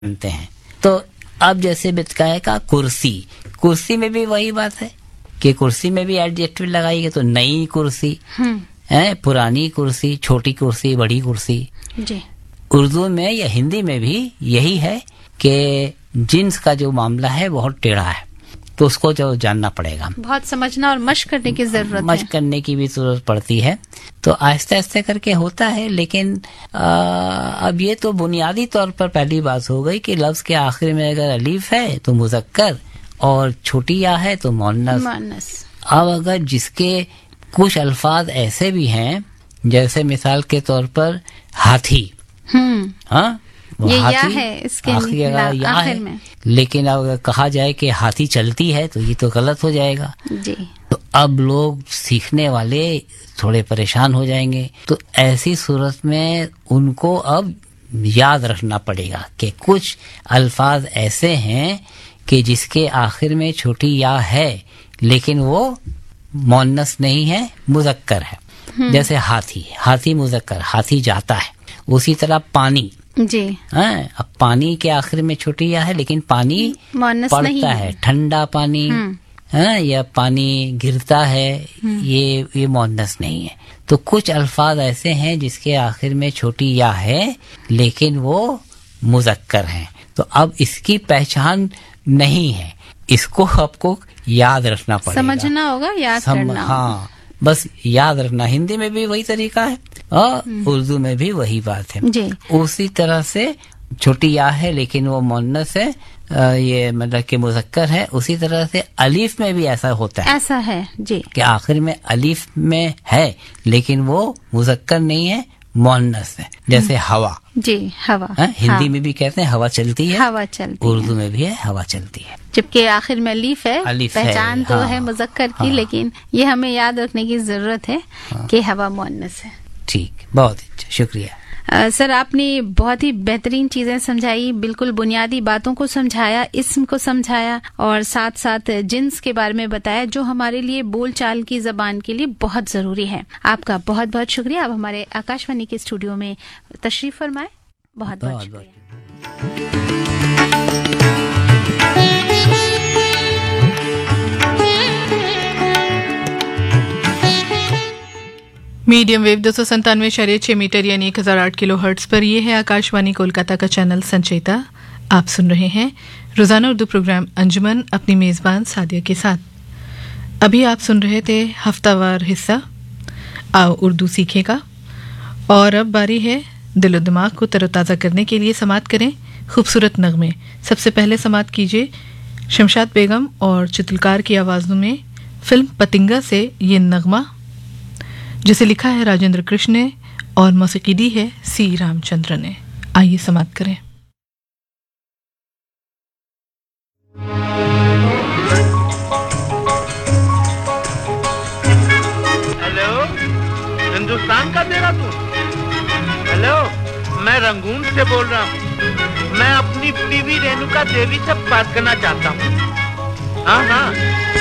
जानते हैं। तो अब जैसे बितकाए का कुर्सी में भी वही बात है कि कुर्सी में भी एडजेक्टिव लगाएंगे तो नई कुर्सी है, पुरानी कुर्सी, छोटी कुर्सी, बड़ी कुर्सी जी। उर्दू में या हिंदी में भी यही है कि जिन्स का जो मामला है बहुत टेढ़ा है, तो उसको जो जानना पड़ेगा, बहुत समझना और मश्क करने की जरूरत है, मश्क करने की भी जरूरत पड़ती है। तो आहिस्ते आहिस्ते करके होता है। लेकिन अब ये तो बुनियादी तौर पर पहली बात हो गई कि लफ्ज के आखिर में अगर अलीफ है तो मुजक्कर और छोटी या है तो मुअन्नस। अब अगर जिसके कुछ अल्फाज ऐसे भी हैं, जैसे मिसाल के तौर पर हाथी, हाँ ये या है इसके आखिर में, लेकिन अगर कहा जाए कि हाथी चलती है तो ये तो गलत हो जाएगा जी। तो अब लोग सीखने वाले थोड़े परेशान हो जाएंगे। तो ऐसी सूरत में उनको अब याद रखना पड़ेगा कि कुछ अल्फाज ऐसे हैं कि जिसके आखिर में छोटी या है लेकिन वो मुअन्नस नहीं है, मुजक्कर है। जैसे हाथी मुजक्कर, हाथी जाता है। उसी तरह पानी जी, हाँ, अब पानी के आखिर में छोटी या है लेकिन पानी पड़ता है, ठंडा पानी, हाँ, या पानी गिरता है, ये मुअन्नस नहीं है। तो कुछ अल्फाज ऐसे हैं जिसके आखिर में छोटी या है लेकिन वो मुजक्कर हैं। तो अब इसकी पहचान नहीं है, इसको आपको याद रखना पड़ेगा, समझना होगा, याद करना। हाँ, बस याद रखना। हिंदी में भी वही तरीका है और उर्दू में भी वही बात है जी। उसी तरह से छोटी या है लेकिन वो मुअन्नस है, ये मतलब कि मुजक्कर है। उसी तरह से अलीफ में भी ऐसा होता है, ऐसा है जी, कि आखिर में अलीफ में है लेकिन वो मुजक्कर नहीं है, मुअन्नस है। जैसे हवा जी, हवा हिंदी में भी कहते हैं हवा चलती है, हवा चलती उर्दू में भी है हवा चलती है, जबकि आखिर में अलीफ है। पहचान तो है मुजक्कर की, लेकिन ये हमें याद रखने की जरूरत है कि हवा मुअन्नस है। ठीक, बहुत अच्छा, शुक्रिया। सर, आपने बहुत ही बेहतरीन चीजें समझाई, बिल्कुल बुनियादी बातों को समझाया, इस्म को समझाया और साथ साथ जिन्स के बारे में बताया जो हमारे लिए बोलचाल की जबान के लिए बहुत जरूरी है। आपका बहुत बहुत शुक्रिया। आप हमारे आकाशवाणी के स्टूडियो में तशरीफ फरमाए, बहुत बहुत शुक्रिया। मीडियम वेव 297.6 मीटर यानी 1008 किलो हर्ट्ज पर ये है आकाशवाणी कोलकाता का चैनल संचेता। आप सुन रहे हैं रोजाना उर्दू प्रोग्राम अंजुमन अपनी मेज़बान सादिया के साथ। अभी आप सुन रहे थे हफ्तावार हिस्सा आओ उर्दू सीखेगा, और अब बारी है दिलो दिमाग को तरोताज़ा करने के लिए समात करें खूबसूरत नगमे। सबसे पहले समात कीजिए शमशाद बेगम और चितुलकार की आवाज़ों में फिल्म पतिंगा से ये नगमा, जिसे लिखा है राजेंद्र कृष्ण ने और मौसीकी दी है सी रामचंद्र ने। आइए समाप्त करें। हेलो, हिंदुस्तान का तेरा तू? हेलो, मैं रंगून से बोल रहा हूँ। मैं अपनी बीवी रेणुका देवी से बात करना चाहता हूँ। हाँ हाँ,